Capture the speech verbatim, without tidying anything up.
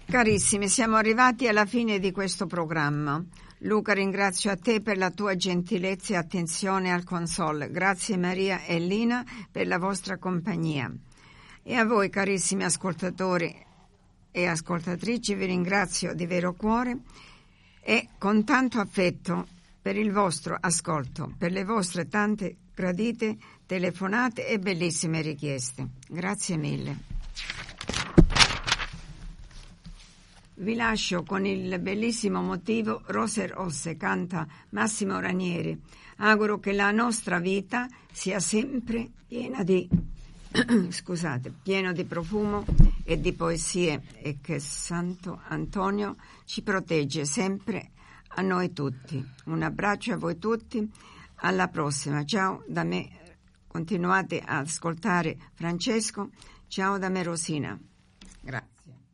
Carissimi, siamo arrivati alla fine di questo programma. Luca, ringrazio a te per la tua gentilezza e attenzione al console. Grazie Maria e Lina per la vostra compagnia. E a voi, carissimi ascoltatori e ascoltatrici, vi ringrazio di vero cuore e con tanto affetto per il vostro ascolto, per le vostre tante gradite telefonate e bellissime richieste. Grazie mille. Vi lascio con il bellissimo motivo Rose Rosse, canta Massimo Ranieri. Auguro che la nostra vita sia sempre piena di scusate, pieno di profumo e di poesie e che Santo Antonio ci protegge sempre a noi tutti. Un abbraccio a voi tutti, alla prossima. Ciao da me, continuate ad ascoltare Francesco. Ciao da me Rosina. Grazie.